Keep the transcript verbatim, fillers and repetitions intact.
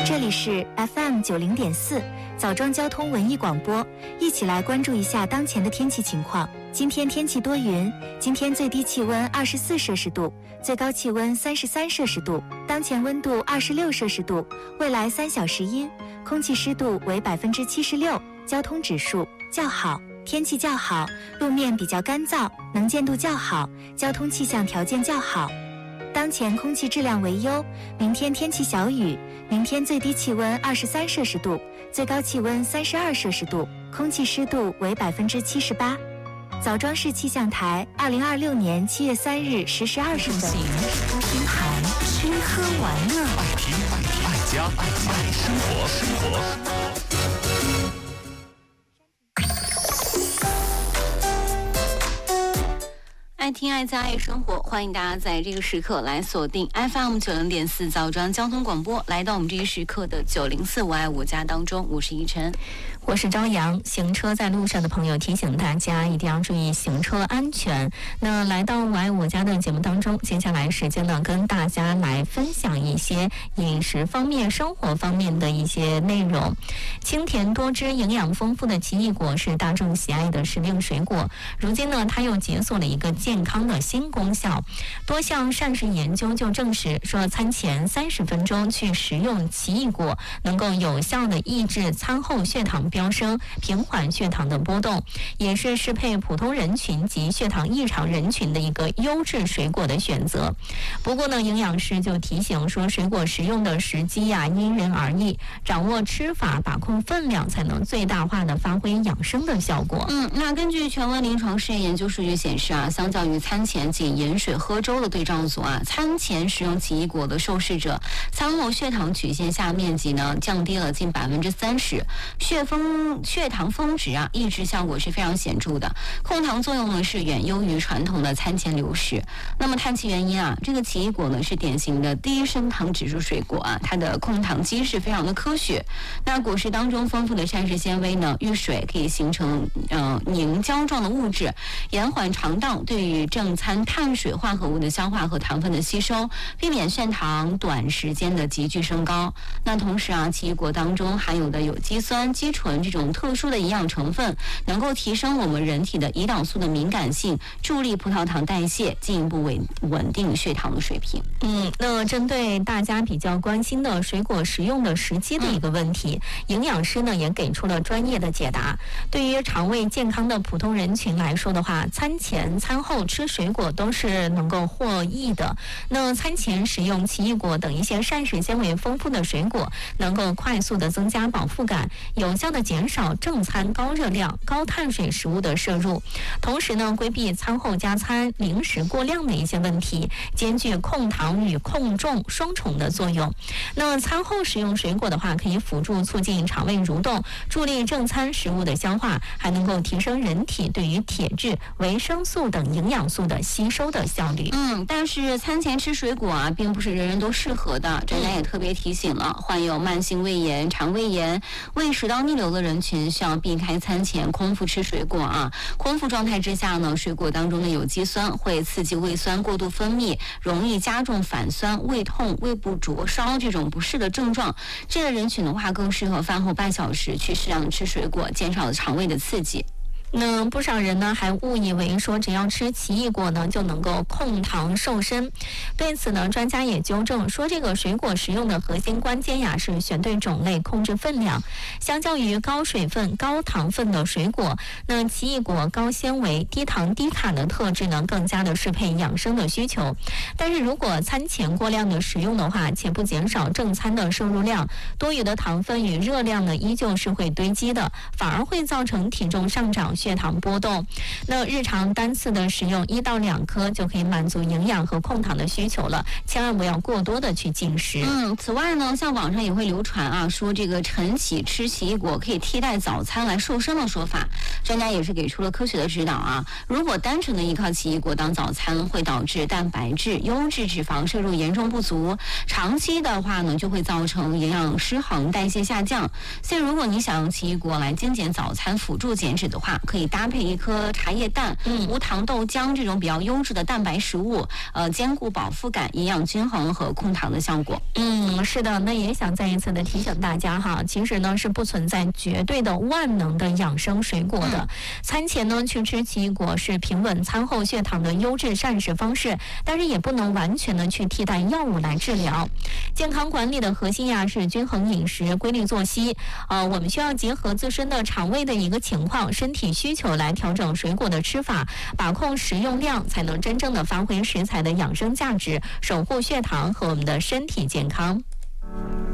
这里是 F M 九零点四枣庄交通文艺广播，一起来关注一下当前的天气情况。今天天气多云，今天最低气温二十四摄氏度，最高气温三十三摄氏度，当前温度二十六摄氏度，未来三小时阴，空气湿度为百分之七十六，交通指数较好，天气较好，路面比较干燥，能见度较好，交通气象条件较好。当前空气质量为优，明天天气小雨，明天最低气温二十三摄氏度，最高气温三十二摄氏度，空气湿度为百分之七十八。枣庄市气象台二零二六年七月三日十时二十分。 平台吃喝玩乐， 爱听爱听爱家爱爱生活生活。 爱听爱家爱生活，欢迎大家在这个时刻来锁定 F M 九零点四枣庄交通广播，来到我们这一时刻的九零四我爱我家当中，我是依晨， 我是朝阳。行车在路上的朋友，提醒大家一定要注意行车安全。那来到我爱我家的节目当中，接下来时间呢，跟大家来分享一些饮食方面、生活方面的一些内容。清甜多汁、营养丰富的奇异果是大众喜爱的时令水果，如今呢，它又解锁了一个健康的新功效。多项膳食研究就证实说，餐前三十分钟去食用奇异果，能够有效的抑制餐后血糖飙升，平缓血糖的波动，也是适配普通人群及血糖异常人群的一个优质水果的选择。不过呢，营养师就提醒说，水果食用的时机呀、啊、因人而异，掌握吃法，把控分量，才能最大化的发挥养生的效果。 嗯，那根据权威临床试验研究数据显示啊，相较于餐前仅饮水喝粥的对照组啊，餐前食用奇异果的受试者，餐后血糖曲线下面积呢降低了近百分之三十，血峰血糖峰值啊抑制效果是非常显著的，控糖作用呢是远优于传统的餐前流食。那么探其原因啊，这个奇异果呢是典型的低升糖指数水果啊，它的控糖机制非常的科学。那果实当中丰富的膳食纤维呢，遇水可以形成呃凝胶状的物质，延缓肠道对于正餐碳水化合物的消化和糖分的吸收，避免血糖短时间的急剧升高。那同时啊，奇异果当中含有的有机酸、肌醇这种特殊的营养成分，能够提升我们人体的胰岛素的敏感性，助力葡萄糖代谢，进一步稳稳定血糖的水平。 嗯，那针对大家比较关心的水果食用的时机的一个问题，嗯、营养师呢也给出了专业的解答。对于肠胃健康的普通人群来说的话，餐前、餐后吃水果都是能够获益的。那餐前食用奇异果等一些膳食纤维丰富的水果，能够快速的增加饱腹感，有效的减少正餐高热量、高碳水食物的摄入，同时呢，规避餐后加餐、零食过量的一些问题，兼具控糖与控重双重的作用。那餐后食用水果的话，可以辅助促进肠胃蠕动，助力正餐食物的消化，还能够提升人体对于铁质、维生素等营养素的吸收的效率。 嗯，但是餐前吃水果啊，并不是人人都适合的。专家也特别提醒了，患有慢性胃炎、肠胃炎、胃食道逆流的人群需要避开餐前空腹吃水果啊。空腹状态之下呢，水果当中的有机酸会刺激胃酸过度分泌，容易加重反酸、胃痛、胃部灼烧这种不适的症状。这类人群的话，更适合饭后半小时去适量吃水果，减少肠胃的刺激。 那不少人呢还误以为说只要吃奇异果呢就能够控糖瘦身，对此呢专家也纠正说，这个水果食用的核心关键呀是选对种类，控制分量。相较于高水分、高糖分的水果，那奇异果高纤维、低糖、低卡的特质呢更加的适配养生的需求。但是如果餐前过量的食用的话，且不减少正餐的摄入量，多余的糖分与热量呢依旧是会堆积的，反而会造成体重上涨、血糖波动。那日常单次的食用一到两颗就可以满足营养和控糖的需求了，千万不要过多的去进食。 嗯，此外呢，像网上也会流传啊，说这个晨起吃奇异果可以替代早餐来瘦身的说法。专家也是给出了科学的指导啊，如果单纯的依靠奇异果当早餐，会导致蛋白质、优质脂肪摄入严重不足，长期的话呢，就会造成营养失衡、代谢下降。所以，如果你想用奇异果来精简早餐辅助减脂的话， 可以搭配一颗茶叶蛋、 嗯、 无糖豆浆这种比较优质的蛋白食物，呃，兼顾饱腹感、营养均衡和控糖的效果。 嗯，是的，那也想再一次的提醒大家哈，其实呢是不存在绝对的万能的养生水果的。嗯、餐前呢去吃奇异果是平稳餐后血糖的优质膳食方式，但是也不能完全的去替代药物来治疗。健康管理的核心呀是均衡饮食、规律作息。呃，我们需要结合自身的肠胃的一个情况、身体需求来调整水果的吃法，把控食用量，才能真正的发挥食材的养生价值，守护血糖和我们的身体健康。